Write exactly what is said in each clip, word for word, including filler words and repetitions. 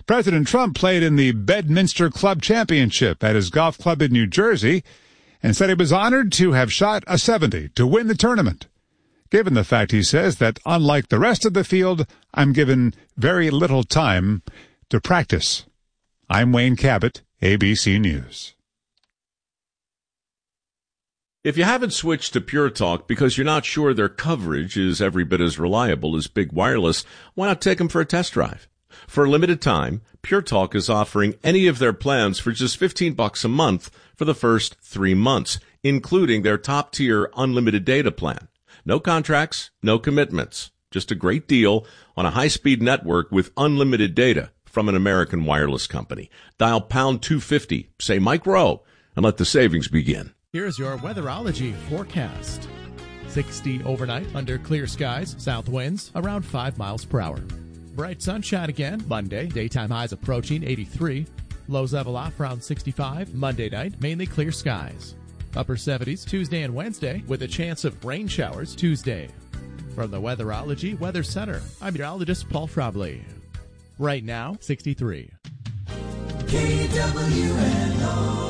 President Trump played in the Bedminster Club Championship at his golf club in New Jersey and said he was honored to have shot a seventy to win the tournament. Given the fact, he says, that unlike the rest of the field, I'm given very little time to practice. I'm Wayne Cabot, A B C News. If you haven't switched to Pure Talk because you're not sure their coverage is every bit as reliable as Big Wireless, why not take them for a test drive? For a limited time, Pure Talk is offering any of their plans for just fifteen bucks a month for the first three months, including their top-tier unlimited data plan. No contracts, no commitments. Just a great deal on a high-speed network with unlimited data from an American wireless company. Dial pound two fifty, say Mike Rowe, and let the savings begin. Here's your weatherology forecast. sixty overnight under clear skies, south winds around five miles per hour. Bright sunshine again Monday, daytime highs approaching eighty-three. Lows level off around sixty-five. Monday night, mainly clear skies. Upper seventies Tuesday and Wednesday with a chance of rain showers Tuesday. From the Weatherology Weather Center, I'm meteorologist Paul Frobley. Right now, sixty-three. K W N O.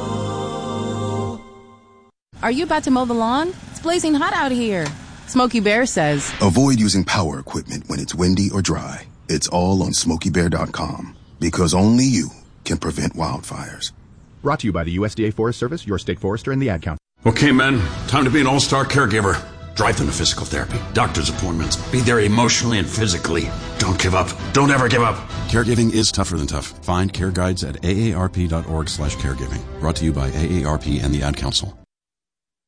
Are you about to mow the lawn? It's blazing hot out here. Smokey Bear says, avoid using power equipment when it's windy or dry. It's all on smokey bear dot com because only you can prevent wildfires. Brought to you by the U S D A Forest Service, your state forester, and the Ad Council. Okay, men, time to be an all-star caregiver. Drive them to physical therapy, doctor's appointments. Be there emotionally and physically. Don't give up. Don't ever give up. Caregiving is tougher than tough. Find care guides at A A R P dot org slash caregiving. Brought to you by A A R P and the Ad Council.